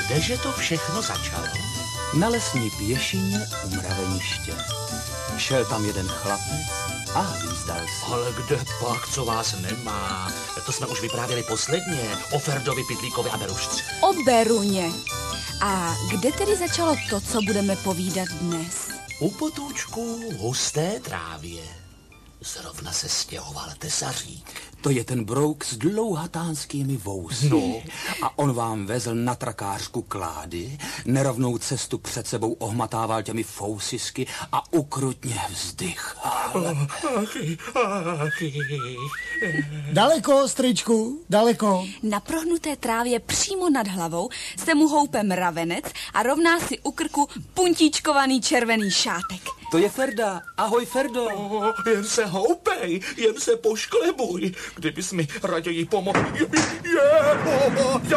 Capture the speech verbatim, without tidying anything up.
kdeže to všechno začalo? Na lesní pěšině u mraveniště. Šel tam jeden chlapec a hvízdal si. Ale kde pak, co vás nemá? To jsme už vyprávěli posledně o Ferdovi, Pytlíkovi a Berušce. O Beruně. A kde tedy začalo to, co budeme povídat dnes? U potůčku v husté trávě. Zrovna se stěhoval tesařík. To je ten brouk s dlouhatánskými vousy. No. A on vám vezl na trakářku klády, nerovnou cestu před sebou ohmatával těmi fousisky a ukrutně vzdychal. Achy, achy. Daleko, stričku, daleko. Na prohnuté trávě přímo nad hlavou se mu houpe mravenec a rovná si u krku puntíčkovaný červený šátek. To je Ferda. Ahoj, Ferdo. Oh, jen se houpej, jen se pošklebuj. Kdybys mi raději pomohl. Je, je, je,